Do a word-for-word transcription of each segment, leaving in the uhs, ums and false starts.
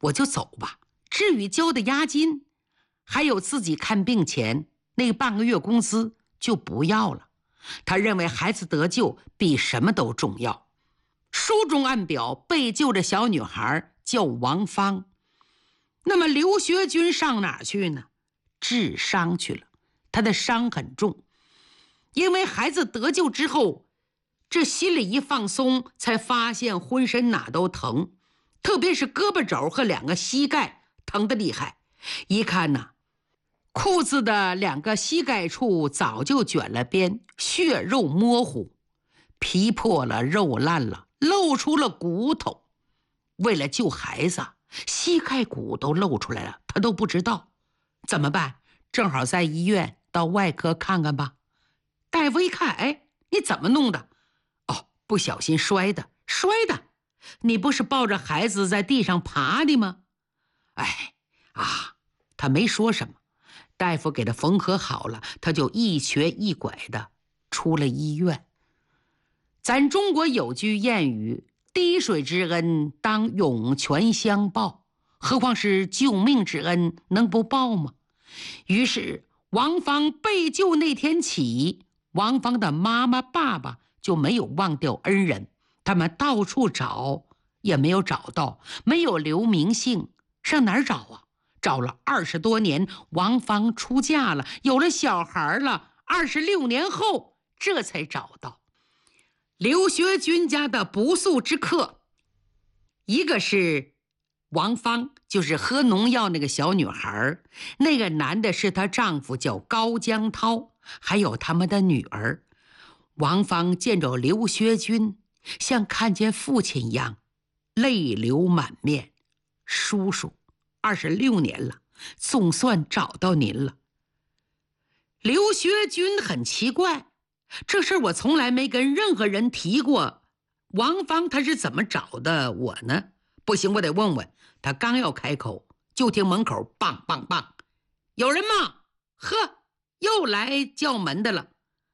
我就走吧。至于交的押金，还有自己看病钱那半个月工资就不要了。他认为孩子得救比什么都重要。书中暗表被救的小女孩叫王芳。那么刘学军上哪儿去呢？治伤去了。他的伤很重，因为孩子得救之后，这心里一放松，才发现浑身哪都疼，特别是胳膊肘和两个膝盖疼得厉害。一看呢，裤子的两个膝盖处早就卷了边，血肉模糊，皮破了，肉烂了，露出了骨头。为了救孩子，膝盖骨都露出来了，他都不知道怎么办。正好在医院，到外科看看吧。大夫一看，哎，你怎么弄的？哦，不小心摔的。摔的？你不是抱着孩子在地上爬的吗？哎啊，他没说什么。大夫给他缝合好了，他就一瘸一拐的出了医院。咱中国有句谚语，滴水之恩当涌泉相报，何况是救命之恩，能不报吗？于是王芳被救那天起，王芳的妈妈爸爸就没有忘掉恩人，他们到处找也没有找到，没有留名姓，上哪儿找啊？找了二十多年，王芳出嫁了，有了小孩了，二十六年后这才找到。刘学军家的不速之客，一个是王芳，就是喝农药那个小女孩，那个男的是她丈夫，叫高江涛，还有他们的女儿。王芳见着刘学军，像看见父亲一样，泪流满面。叔叔，二十六年了，总算找到您了。刘学军很奇怪，这事儿我从来没跟任何人提过。王芳她是怎么找的我呢？不行，我得问问。他刚要开口，就听门口棒棒棒，有人吗？呵，又来叫门的了。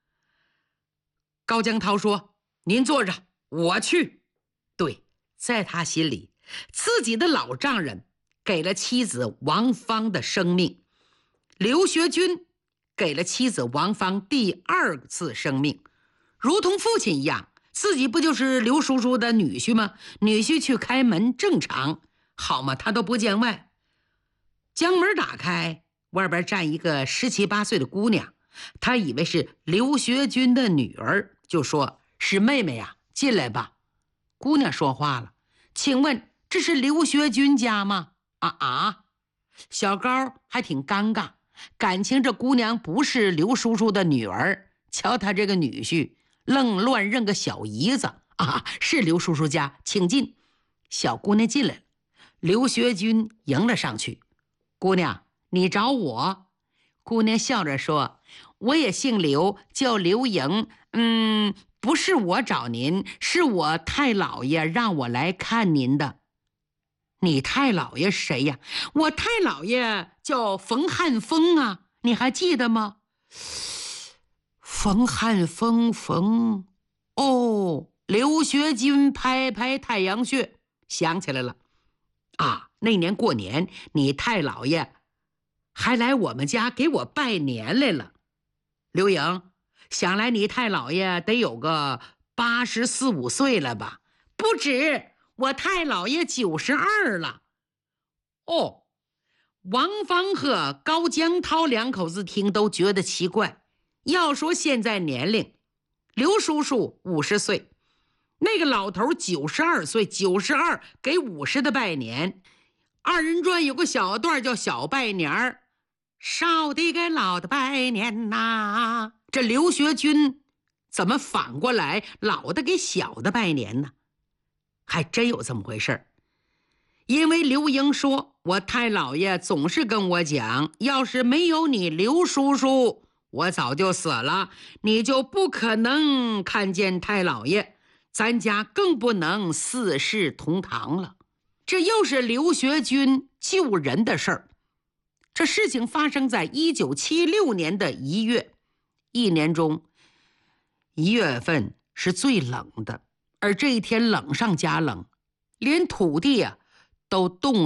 高江涛说：“您坐着，我去。”对，在他心里，自己的老丈人给了妻子王芳的生命，刘学军给了妻子王芳第二次生命，如同父亲一样，自己不就是刘叔叔的女婿吗？女婿去开门正常，好嘛，他都不见外。将门打开，外边站一个十七八岁的姑娘，他以为是刘学军的女儿，就说：“是妹妹呀，进来吧。”姑娘说话了：“请问这是刘学军家吗？”啊啊！小高还挺尴尬，感情这姑娘不是刘叔叔的女儿，瞧他这个女婿愣乱认个小姨子啊！是刘叔叔家，请进。小姑娘进来了，刘学军迎了上去：“姑娘，你找我？”姑娘笑着说：“我也姓刘，叫刘莹。嗯，不是我找您，是我太姥爷让我来看您的。”“你太姥爷谁呀？”“我太姥爷叫冯汉峰啊，你还记得吗？”冯汉峰，冯……哦，刘学军拍拍太阳穴，想起来了。啊，那年过年，你太姥爷还来我们家给我拜年来了。刘莹，想来你太姥爷得有个八十四五岁了吧？不止，我太姥爷九十二了。哦，王芳和高江涛两口子听都觉得奇怪。要说现在年龄，刘叔叔五十岁，那个老头九十二岁，九十二给五十的拜年。二人转有个小段叫小拜年儿，少的给老的拜年呐。这刘学军怎么反过来老的给小的拜年呢？还真有这么回事儿。因为刘英说，我太姥爷总是跟我讲，要是没有你刘叔叔，我早就死了，你就不可能看见太姥爷，咱家更不能四世同堂了。这又是刘学军救人的事儿。这事情发生在一九七六年的一月，一年中一月份是最冷的，而这一天冷上加冷，连土地啊都冻